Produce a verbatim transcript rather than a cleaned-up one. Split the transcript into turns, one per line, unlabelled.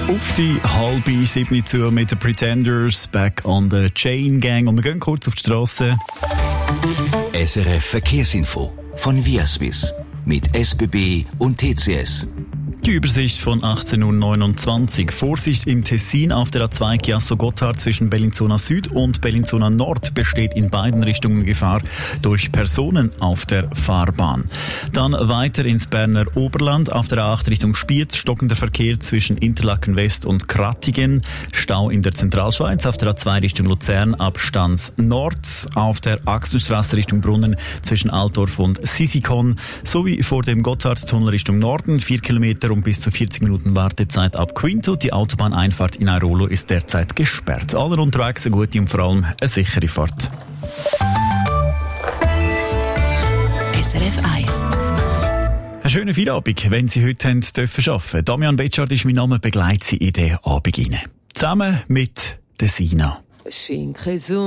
Auf die halbe sieben zu mit den Pretenders, Back on the Chain Gang. Und wir gehen kurz auf die Strasse.
S R F Verkehrsinfo von Viaswiss mit S B B und T C S.
Die Übersicht von achtzehn Uhr neunundzwanzig. Vorsicht im Tessin auf der A zwei Chiasso-Gotthard zwischen Bellinzona Süd und Bellinzona Nord besteht in beiden Richtungen Gefahr durch Personen auf der Fahrbahn. Dann weiter ins Berner Oberland auf der A acht Richtung Spiez, stockender Verkehr zwischen Interlaken West und Krattigen, Stau in der Zentralschweiz auf der A zwei Richtung Luzern ab Stans Nord, auf der Axenstrasse Richtung Brunnen zwischen Altdorf und Sisikon sowie vor dem Gotthardtunnel Richtung Norden, vier Kilometer um bis zu vierzig Minuten Wartezeit ab Quinto. Die Autobahneinfahrt in Airolo ist derzeit gesperrt. Allen unterwegs eine gute und vor allem eine sichere Fahrt.
S R F eins.
Einen schönen Feierabend, wenn Sie heute haben dürfen arbeiten. Damian Betschart ist mein Name, begleite Sie in den Abend rein. Zusammen mit der Sina.
Schinken